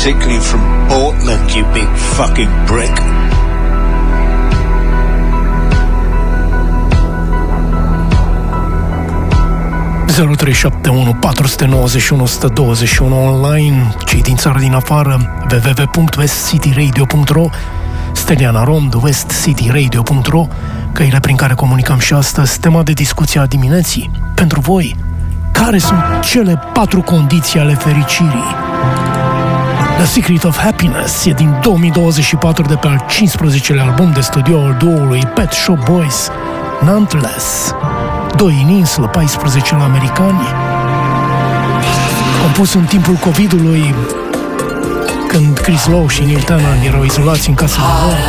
particularly from Portland, you big fucking brick. online, cei din țară din afară, www.westcityradio.ro, Steliana Rom, westcityradio.ro, căile prin care comunicăm și astăzi. Tema de discuție a dimineții pentru voi: care sunt cele 4 condiții ale fericirii? The Secret of Happiness e din 2024, de pe al 15-lea album de studio al duoului Pet Shop Boys, Nonetheless. 2 în insulă, 14 la americani. Compus în timpul COVID-ului, când Chris Lowe și Neil Tennant erau izolați în casele lor.